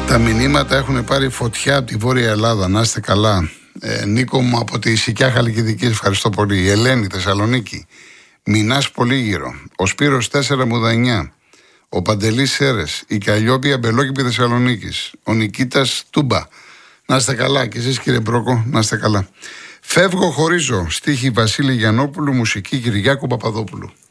Τα μηνύματα έχουν πάρει φωτιά από τη Βόρεια Ελλάδα. Να είστε καλά. Νίκο μου από τη Σικιά Χαλκιδική, ευχαριστώ πολύ. Η Ελένη, Θεσσαλονίκη. Μινάς Πολύγυρο. Ο Σπύρος 489. Ο Παντελής Σέρες. Η Καλλιόπη Αμπελόκηπη Θεσσαλονίκης. Ο Νικήτας Τούμπα. Να είστε καλά. Και εσείς κύριε Μπρόκο, να είστε καλά. Φεύγω, χωρίζω. Στίχη Βασίλη Γιαννόπουλου, μουσική Κυριάκου Παπαδόπουλου.